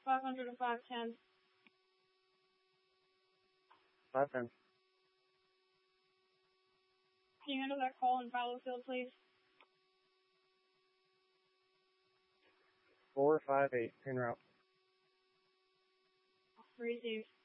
500 and 510. 510. Can you handle that call in Fallow Field, please? 458, en route. Received.